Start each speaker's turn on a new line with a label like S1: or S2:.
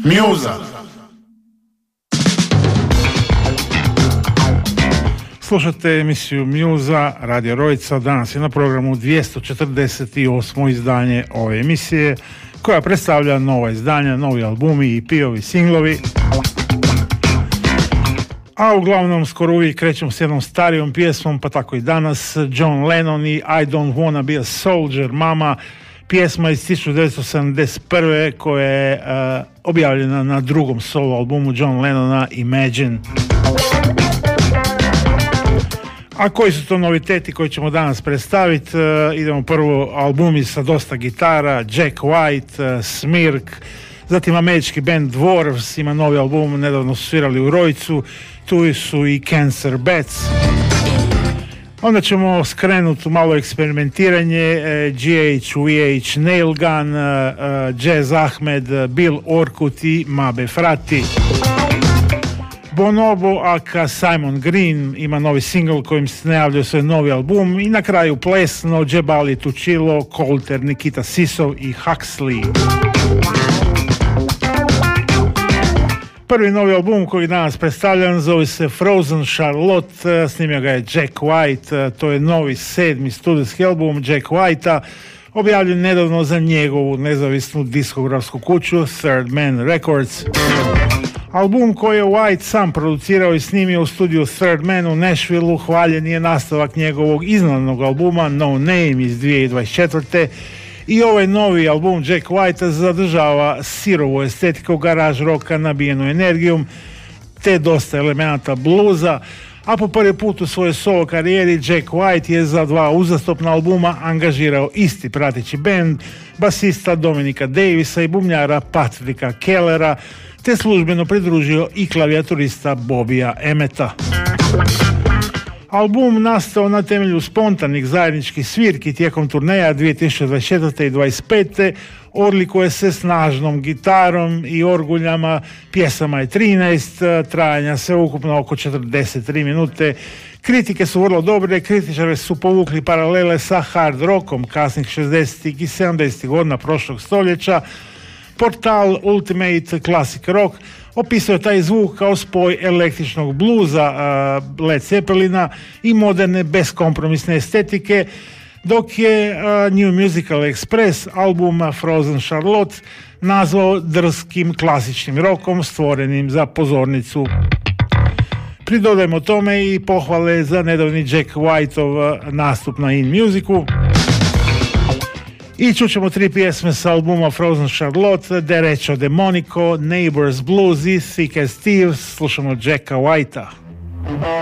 S1: Mjuza. Slušate emisiju Mjuza, Radio Rojica. Danas je na programu 248. izdanje ove emisije, koja predstavlja nova izdanja, novi albumi, EP-ovi, singlovi. A uglavnom skoro uvijek krećemo s jednom starijom pjesmom, pa tako i danas. John Lennon i I Don't Wanna Be a Soldier, Mama, pjesma iz 1971. koja je objavljena na drugom solo albumu John Lennona, Imagine. A koji su to noviteti koji ćemo danas predstaviti? Idemo prvo albumi sa dosta gitara, Jack White, Smirk, zatim američki band Dwarves ima novi album, nedavno su svirali u Rojcu, tu su i Cancer Bats. Onda ćemo skrenuti u malo eksperimentiranje, GH, VH, Nailgun, Jazz Ahmed, Bill Orkut i Mabe Frati. Bonobo aka Simon Green ima novi single kojim se najavljuje svoj novi album i na kraju Plesno, Džebali Tučilo, Colter, Nikita Sisov i Huxley. Prvi novi album koji danas predstavljam zove se Frozen Charlotte, snimio ga je Jack White, to je novi 7. studijski album Jack Whitea, objavljen nedavno za njegovu nezavisnu diskografsku kuću Third Man Records. Album koji je White sam producirao i snimio u studiju Third Man u Nashvilleu hvaljen je nastavak njegovog iznimnog albuma No Name iz 2024. I ovaj novi album Jack Whitea zadržava sirovu estetiku garaž roka nabijenu energijom te dosta elemenata bluza, a po prvi put u svojoj solo karijeri Jack White je za 2 uzastopna albuma angažirao isti prateći bend, basista Dominika Davisa i bubnjara Patricka Kellera, te službeno pridružio i klavijaturista Bobija Emmeta. Album nastao na temelju spontanih zajedničkih svirki tijekom turneja 2024. i 2025. odlikuje se snažnom gitarom i orguljama, pjesama je 13, trajanja se ukupno oko 43 minute. Kritike su vrlo dobre, kritičari su povukli paralele sa hard rockom kasnih 60. i 70. godina prošlog stoljeća. Portal Ultimate Classic Rock opisuje taj zvuk kao spoj električnog bluza Led Zeppelina i moderne beskompromisne estetike, dok je New Musical Express album Frozen Charlotte nazvao drskim klasičnim rokom stvorenim za pozornicu. Pridodajmo tome i pohvale za nedavni Jack Whiteov nastup na In Musicu. I čućemo 3 pjesme sa albuma Frozen Charlotte, Derecho Demonico, Neighbors Blues i Thick as Thieves. Slušamo Jacka Whitea.